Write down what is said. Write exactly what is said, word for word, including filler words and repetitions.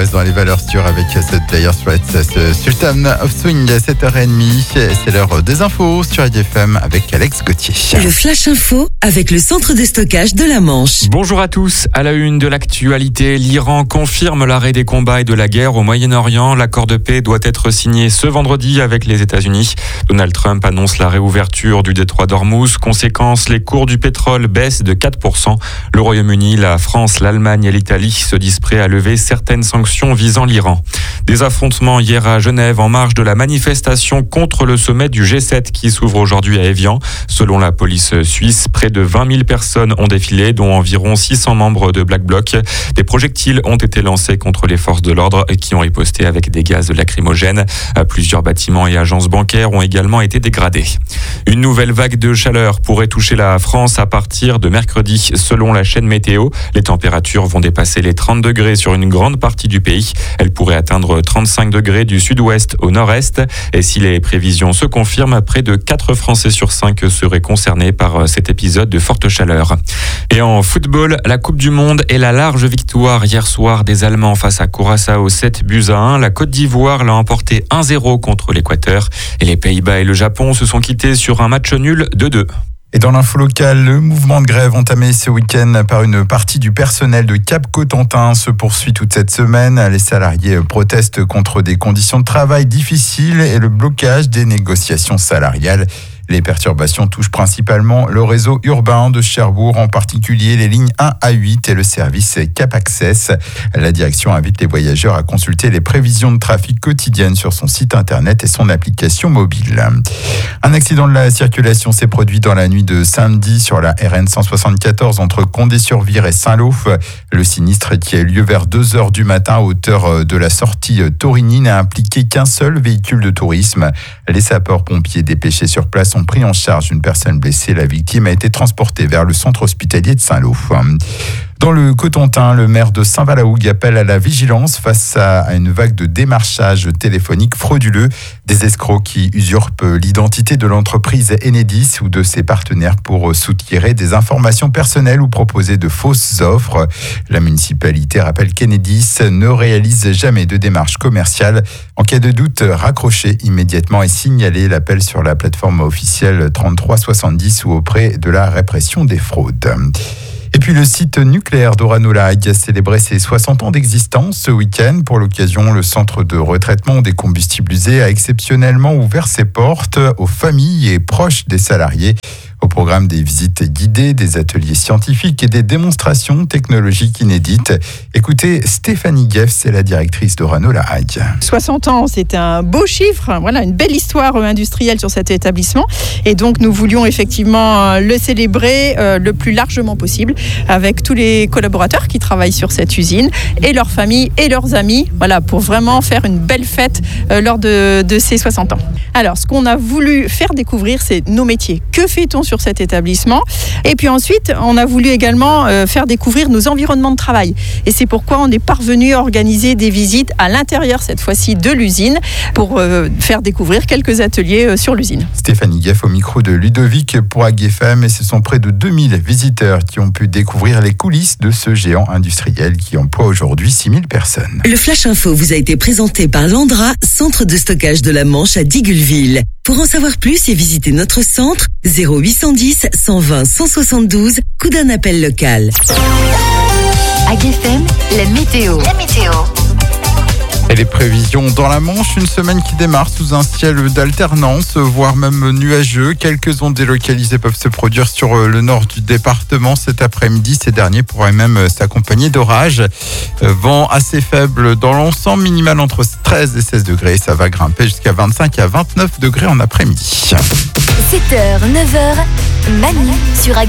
reste dans les valeurs sûres avec cette Dire Straits, ce Sultan of Swing à sept heures trente. C'est l'heure des infos sur A D F M avec Alex Gauthier. Le Flash Info avec le centre de stockage de la Manche. Bonjour à tous. À la une de l'actualité, l'Iran confirme l'arrêt des combats et de la guerre au Moyen-Orient. L'accord de paix doit être signé ce vendredi avec les États-Unis. Donald Trump annonce la réouverture du détroit d'Ormuz. Conséquence, les cours du pétrole baissent de quatre pour cent. Le Royaume-Uni, la France, l'Allemagne et l'Italie se disent prêts à lever certaines sanctions visant l'Iran. Des affrontements hier à Genève en marge de la manifestation contre le sommet du G sept qui s'ouvre aujourd'hui à Évian. Selon la police suisse, près de vingt mille personnes ont défilé, dont environ six cents membres de Black Bloc. Des projectiles ont été lancés contre les forces de l'ordre qui ont riposté avec des gaz lacrymogènes. Plusieurs bâtiments et agences bancaires ont également été dégradés. Une nouvelle vague de chaleur pourrait toucher la France à partir de mercredi. Selon la chaîne météo, les températures vont dépasser les trente degrés sur une grande partie du pays. Elles pourraient atteindre trente-cinq degrés du sud-ouest au nord-est. Et si les prévisions se confirment, près de quatre Français sur cinq seraient concernés par cet épisode de forte chaleur. Et en football, la Coupe du Monde et la large victoire hier soir des Allemands face à Curaçao, sept buts à un. La Côte d'Ivoire l'a emporté un zéro contre l'Équateur. Et les Pays-Bas et le Japon se sont quittés sur un match nul de deux. Et dans l'info locale, le mouvement de grève entamé ce week-end par une partie du personnel de Cap-Cotentin se poursuit toute cette semaine. Les salariés protestent contre des conditions de travail difficiles et le blocage des négociations salariales. Les perturbations touchent principalement le réseau urbain de Cherbourg, en particulier les lignes un à huit et le service Cap Access. La direction invite les voyageurs à consulter les prévisions de trafic quotidiennes sur son site internet et son application mobile. Un accident de la circulation s'est produit dans la nuit de samedi sur la R N cent soixante-quatorze entre Condé-sur-Vire et Saint-Lô. Le sinistre qui a eu lieu vers deux heures du matin à hauteur de la sortie Torigny n'a impliqué qu'un seul véhicule de tourisme. Les sapeurs-pompiers dépêchés sur place ont pris en charge une personne blessée. La victime a été transportée vers le centre hospitalier de Saint-Lô. Dans le Cotentin, le maire de Saint-Valahougue appelle à la vigilance face à une vague de démarchage téléphonique frauduleux. Des escrocs qui usurpent l'identité de l'entreprise Enedis ou de ses partenaires pour soutirer des informations personnelles ou proposer de fausses offres. La municipalité rappelle qu'Enedis ne réalise jamais de démarche commerciale. En cas de doute, raccrochez immédiatement et signalez l'appel sur la plateforme officielle trente-trois soixante-dix ou auprès de la répression des fraudes. Et puis le site nucléaire d'Orano-la-Hague a célébré ses soixante ans d'existence ce week-end. Pour l'occasion, le centre de retraitement des combustibles usés a exceptionnellement ouvert ses portes aux familles et proches des salariés. Au programme des visites guidées, des ateliers scientifiques et des démonstrations technologiques inédites. Écoutez, Stéphanie Gueff, c'est la directrice d'Orano-la-Hague. soixante ans, c'est un beau chiffre, voilà, une belle histoire industrielle sur cet établissement. Et donc nous voulions effectivement le célébrer euh, le plus largement possible avec tous les collaborateurs qui travaillent sur cette usine et leurs familles et leurs amis, voilà, pour vraiment faire une belle fête euh, lors de, de ces soixante ans. Alors, ce qu'on a voulu faire découvrir, c'est nos métiers. Que fait-on sur cet établissement? Et puis ensuite, on a voulu également euh, faire découvrir nos environnements de travail. Et c'est pourquoi on est parvenu à organiser des visites à l'intérieur, cette fois-ci, de l'usine, pour euh, faire découvrir quelques ateliers euh, sur l'usine. Stéphanie Gueff au micro de Ludovic pour A G F M, et ce sont près de deux mille visiteurs qui ont pu découvrir les coulisses de ce géant industriel qui emploie aujourd'hui six mille personnes. Le Flash Info vous a été présenté par Landra, centre de stockage de la Manche à Digulleville. Pour en savoir plus et visiter notre centre, zéro huit cent dix, cent vingt, cent soixante-douze, coup d'un appel local. A G F M, la météo. La météo. Et les prévisions dans la Manche, une semaine qui démarre sous un ciel d'alternance, voire même nuageux. Quelques ondes délocalisées peuvent se produire sur le nord du département cet après-midi. Ces derniers pourraient même s'accompagner d'orages. Vent assez faible dans l'ensemble, minimal entre treize et seize degrés. Ça va grimper jusqu'à vingt-cinq à vingt-neuf degrés en après-midi. sept heures, neuf heures, Manu sur A G F M.